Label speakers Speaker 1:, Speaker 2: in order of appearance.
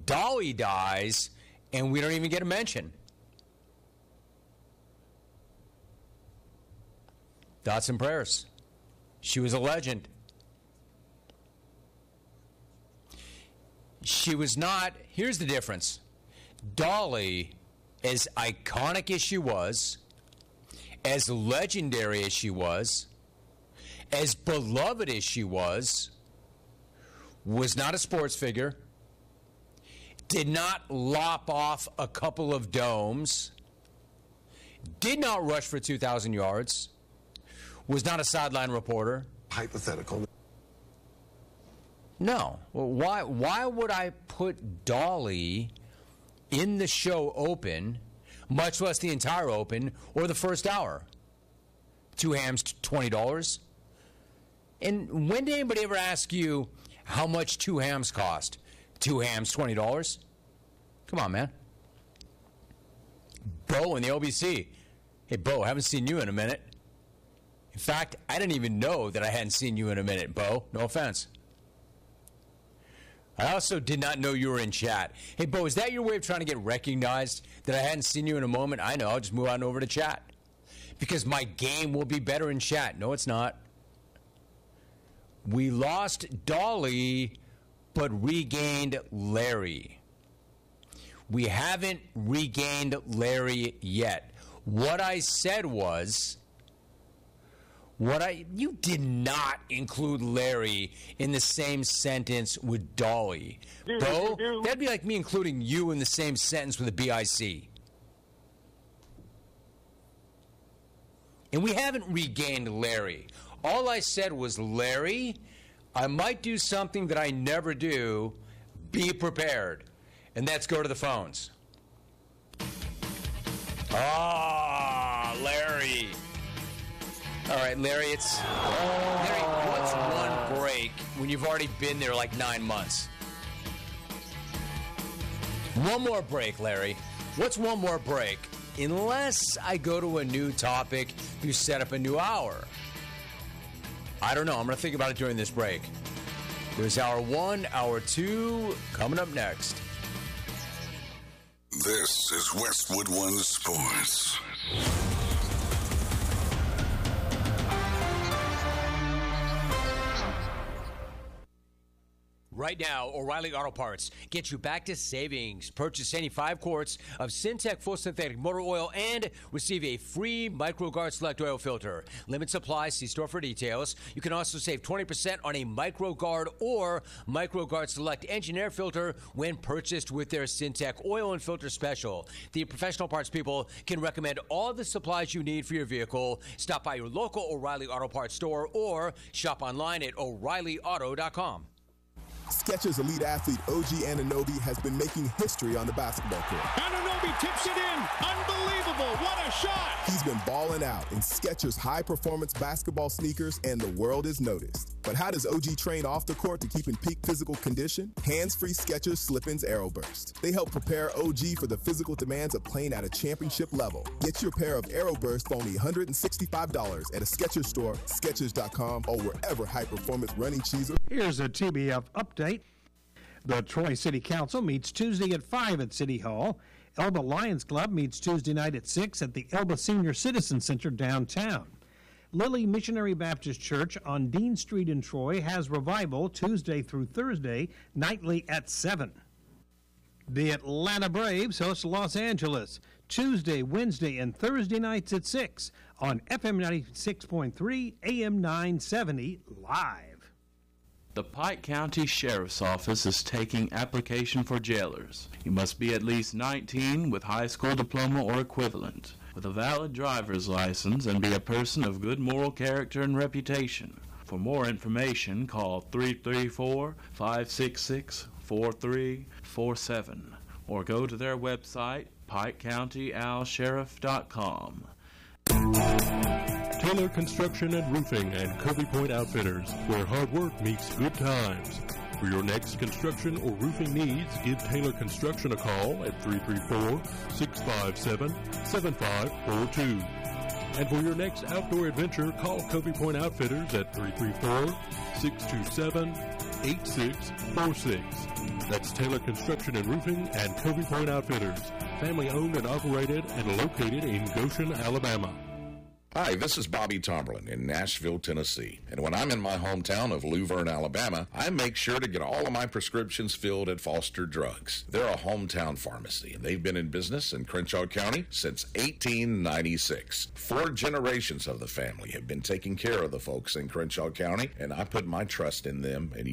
Speaker 1: Dolly dies, and we don't even get a mention. Thoughts and prayers. She was a legend. She was not. Here's the difference. Dolly, as iconic as she was, as legendary as she was, as beloved as she was not a sports figure, did not lop off a couple of domes, did not rush for 2,000 yards, was not a sideline reporter.
Speaker 2: Hypothetical.
Speaker 1: No. Well, why would I put Dolly in the show open, much less the entire open, or the first hour? 2 hams, $20. And when did anybody ever ask you how much 2 hams cost? 2 hams, $20? Come on, man. Bo in the OBC. Hey, Bo, haven't seen you in a minute. In fact, I didn't even know that I hadn't seen you in a minute, Bo. No offense. I also did not know you were in chat. Hey, Bo, is that your way of trying to get recognized that I hadn't seen you in a moment? I know. I'll just move on over to chat. Because my game will be better in chat. No, it's not. We lost Dolly, but regained Larry. We haven't regained Larry yet. What I said was... You did not include Larry in the same sentence with Dolly. Bo, that'd be like me including you in the same sentence with a BIC. And we haven't regained Larry. All I said was, Larry, I might do something that I never do. Be prepared. And that's go to the phones. Larry. All right, Larry, Larry, what's one break when you've already been there like 9 months? One more break, Larry. What's one more break? Unless I go to a new topic, you set up a new hour. I don't know. I'm going to think about it during this break. There's hour 1, hour 2, coming up next.
Speaker 3: This is Westwood One Sports.
Speaker 1: Right now, O'Reilly Auto Parts gets you back to savings. Purchase any 5 quarts of Syntec full synthetic motor oil and receive a free MicroGuard Select oil filter. Limit supply. See store for details. You can also save 20% on a MicroGuard or MicroGuard Select engine air filter when purchased with their Syntec oil and filter special. The professional parts people can recommend all the supplies you need for your vehicle. Stop by your local O'Reilly Auto Parts store or shop online at O'ReillyAuto.com.
Speaker 4: Skechers elite athlete OG Anunoby has been making history on the basketball court.
Speaker 5: Anunoby tips it in. Unbelievable. What a shot.
Speaker 4: He's been balling out in Skechers high-performance basketball sneakers, and the world is noticed. But how does OG train off the court to keep in peak physical condition? Hands-free Skechers Slip-ins AeroBurst. They help prepare OG for the physical demands of playing at a championship level. Get your pair of AeroBurst for only $165 at a Skechers store, Skechers.com, or wherever high-performance running shoes are.
Speaker 6: Here's a TBF update. The Troy City Council meets Tuesday at 5 at City Hall. Elba Lions Club meets Tuesday night at 6 at the Elba Senior Citizen Center downtown. Lily Missionary Baptist Church on Dean Street in Troy has revival Tuesday through Thursday, nightly at 7. The Atlanta Braves host Los Angeles Tuesday, Wednesday, and Thursday nights at 6 on FM 96.3, AM 970, live.
Speaker 7: The Pike County Sheriff's Office is taking application for jailers. You must be at least 19 with high school diploma or equivalent, with a valid driver's license, and be a person of good moral character and reputation. For more information, call 334-566-4347 or go to their website, PikeCountyAlSheriff.com.
Speaker 8: Taylor Construction and Roofing and Covey Point Outfitters, where hard work meets good times. For your next construction or roofing needs, give Taylor Construction a call at 334-657-7542. And for your next outdoor adventure, call Covey Point Outfitters at 334-627-8255. 8646. That's Taylor Construction and Roofing and Covey Point Outfitters. Family owned and operated and located in Goshen, Alabama.
Speaker 2: Hi, this is Bobby Tomberlin in Nashville, Tennessee. And when I'm in my hometown of Luverne, Alabama, I make sure to get all of my prescriptions filled at Foster Drugs. They're a hometown pharmacy, and they've been in business in Crenshaw County since 1896. 4 generations of the family have been taking care of the folks in Crenshaw County, and I put my trust in them, and